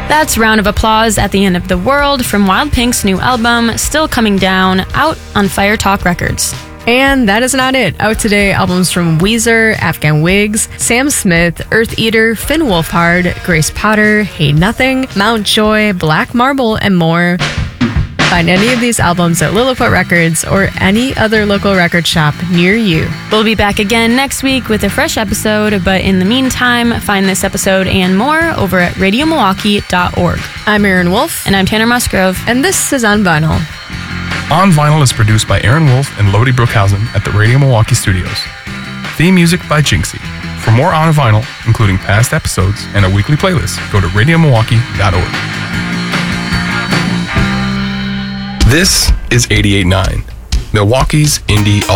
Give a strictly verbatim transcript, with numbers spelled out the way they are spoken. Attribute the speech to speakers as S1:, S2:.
S1: That's Round of Applause at the End of the World from Wild Pink's new album, Still Coming Down, out on Fire Talk Records.
S2: And that is not it. Out today, albums from Weezer, Afghan Wigs, Sam Smith, Earth Eater, Finn Wolfhard, Grace Potter, Hey Nothing, Mount Joy, Black Marble, and more. Find any of these albums at Lilliput Records or any other local record shop near you.
S1: We'll be back again next week with a fresh episode, but in the meantime, find this episode and more over at radio milwaukee dot org.
S2: I'm Aaron Wolf.
S1: And I'm Tanner Musgrove.
S2: And this is On Vinyl.
S3: On Vinyl is produced by Aaron Wolf and Lodi Brookhausen at the Radio Milwaukee Studios. Theme music by Jinxie. For more On Vinyl, including past episodes and a weekly playlist, go to radio milwaukee dot org. This is eighty-eight point nine, Milwaukee's indie